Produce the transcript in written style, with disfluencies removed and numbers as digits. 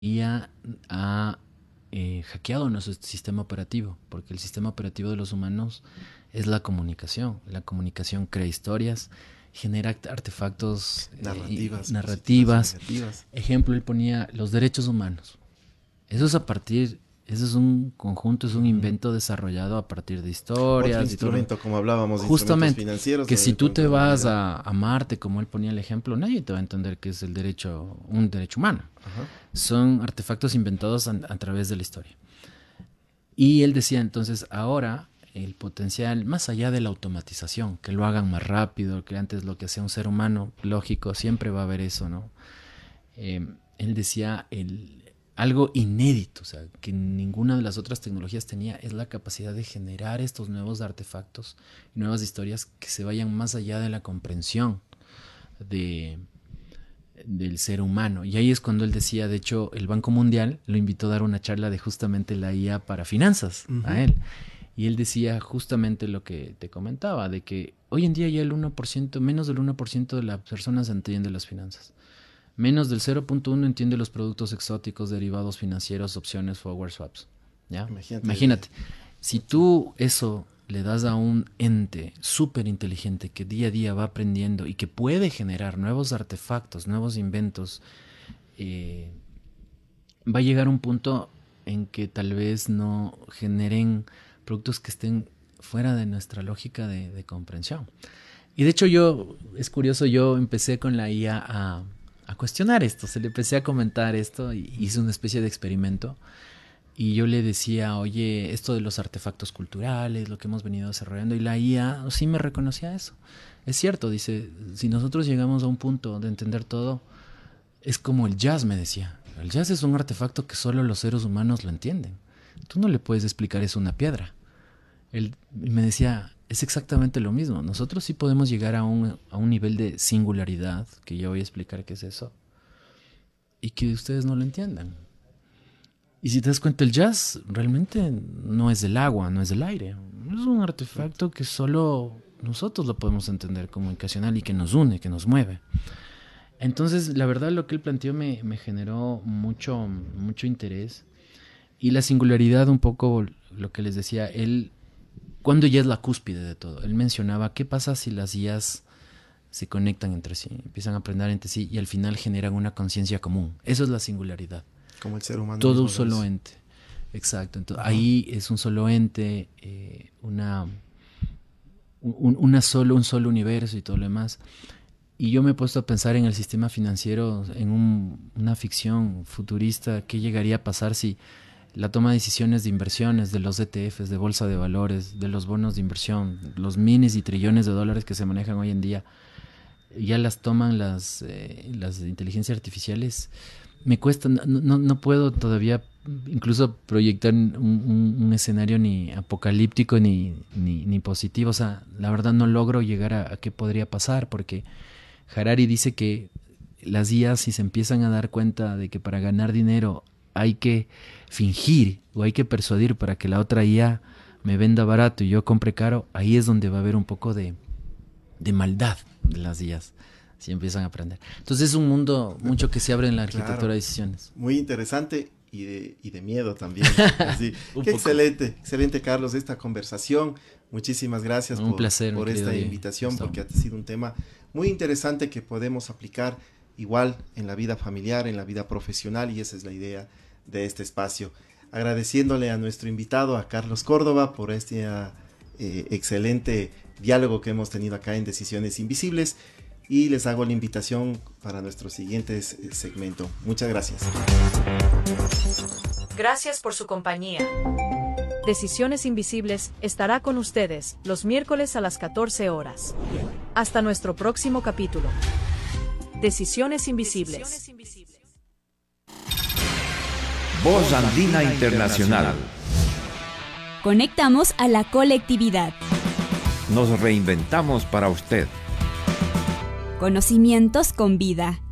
IA ha hackeado nuestro sistema operativo, porque el sistema operativo de los humanos es la comunicación. La comunicación crea historias, genera artefactos narrativas. Ejemplo, él ponía los derechos humanos. Eso es un conjunto, es un invento desarrollado a partir de historias. Otro instrumento, como hablábamos, de justamente, instrumentos financieros. Que si tú te vas a Marte, como él ponía el ejemplo, nadie te va a entender que es un derecho humano. Ajá. Son artefactos inventados a través de la historia. Y él decía entonces, ahora el potencial, más allá de la automatización, que lo hagan más rápido, que antes lo que hacía un ser humano, lógico, siempre va a haber eso, ¿no? Él decía, algo inédito, o sea, que ninguna de las otras tecnologías tenía, es la capacidad de generar estos nuevos artefactos, nuevas historias que se vayan más allá de la comprensión del ser humano. Y ahí es cuando él decía, de hecho, el Banco Mundial lo invitó a dar una charla de justamente la IA para finanzas, a él. Y él decía justamente lo que te comentaba, de que hoy en día ya el 1%, menos del 1% de las personas entiende las finanzas. Menos del 0.1 entiende los productos exóticos, derivados financieros, opciones, forward swaps. ¿Ya? Imagínate, si tú eso le das a un ente súper inteligente que día a día va aprendiendo y que puede generar nuevos artefactos, nuevos inventos, va a llegar un punto en que tal vez no generen productos que estén fuera de nuestra lógica de comprensión. Y de hecho es curioso, yo empecé con la IA a cuestionar esto, se le empecé a comentar esto y hice una especie de experimento y yo le decía, oye, esto de los artefactos culturales, lo que hemos venido desarrollando, y la IA sí me reconocía eso. Es cierto, dice, si nosotros llegamos a un punto de entender todo, es como el jazz, me decía. El jazz es un artefacto que solo los seres humanos lo entienden. Tú no le puedes explicar eso a una piedra. Él me decía, es exactamente lo mismo. Nosotros sí podemos llegar a un nivel de singularidad, que ya voy a explicar qué es eso, y que ustedes no lo entiendan. Y si te das cuenta, el jazz realmente no es del agua, no es del aire. Es un artefacto que solo nosotros lo podemos entender comunicacional y que nos une, que nos mueve. Entonces, la verdad, lo que él planteó me generó mucho interés. Y la singularidad, un poco lo que les decía, él, cuando ya es la cúspide de todo, él mencionaba, ¿qué pasa si las IAs se conectan entre sí, empiezan a aprender entre sí y al final generan una conciencia común? Eso es la singularidad. Como el ser humano. Todo un solo ente. Exacto. Entonces, ahí es un solo ente, un solo universo y todo lo demás. Y yo me he puesto a pensar en el sistema financiero, en una ficción futurista, qué llegaría a pasar si la toma de decisiones de inversiones de los ETFs, de bolsa de valores, de los bonos de inversión, los miles y trillones de dólares que se manejan hoy en día, ya las toman las inteligencias artificiales. Me cuesta, no puedo todavía incluso proyectar un escenario ni apocalíptico ni positivo. O sea, la verdad no logro llegar a qué podría pasar, porque Harari dice que las IAs, si se empiezan a dar cuenta de que para ganar dinero hay que fingir o hay que persuadir para que la otra IA me venda barato y yo compre caro, ahí es donde va a haber un poco de maldad de las IAs, si empiezan a aprender. Entonces es un mundo mucho que se abre en la arquitectura de decisiones. Muy interesante y de miedo también. Así. Qué excelente, Carlos, esta conversación. Muchísimas gracias por esta invitación, porque ha sido un tema muy interesante que podemos aplicar igual en la vida familiar, en la vida profesional, y esa es la idea de este espacio. Agradeciéndole a nuestro invitado, a Carlos Córdoba, por este excelente diálogo que hemos tenido acá en Decisiones Invisibles, y les hago la invitación para nuestro siguiente segmento. Muchas gracias. Gracias por su compañía. Decisiones Invisibles estará con ustedes los miércoles a las 14 horas. Hasta nuestro próximo capítulo. Decisiones Invisibles. Voz Andina Internacional. Conectamos a la colectividad. Nos reinventamos para usted. Conocimientos con vida.